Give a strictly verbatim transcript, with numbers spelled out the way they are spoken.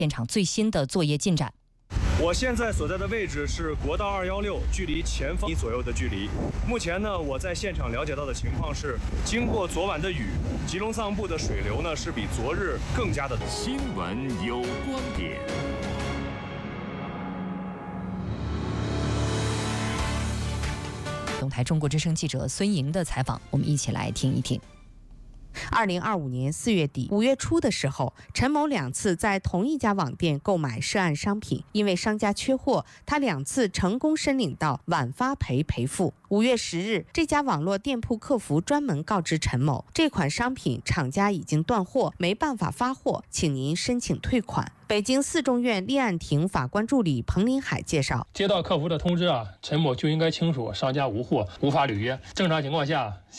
现场最新的作业进展。 我现在所在的位置是国道二一六，距离前方一米左右的距离。目前呢，我在现场了解到的情况是，经过昨晚的雨，吉隆藏布的水流呢是比昨日更加的多。 新闻有观点。 东台中国之声记者孙莹的采访，我们一起来听一听。 二零二五年四月底、五月初的时候，陈某两次在同一家网店购买涉案商品，因为商家缺货，他两次成功申领到晚发赔赔付。五月十日，这家网络店铺客服专门告知陈某，这款商品厂家已经断货，没办法发货，请您申请退款。北京四中院立案庭法官助理彭林海介绍， 接到客服的通知啊，陈某就应该清楚商家无货，无法履约。正常情况下，